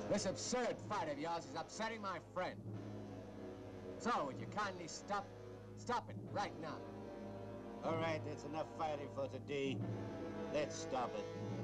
This absurd fight of yours is upsetting my friend. So, would you kindly stop? Stop it, right now. All right, that's enough fighting for today. Let's stop it.